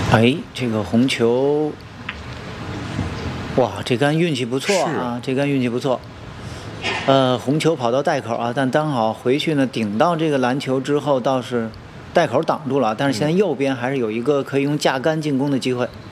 哎，这个红球，哇，这杆运气不错啊，这杆运气不错。红球跑到袋口啊，但刚好回去呢，顶到这个篮球之后，倒是袋口挡住了，但是现在右边还是有一个可以用架杆进攻的机会。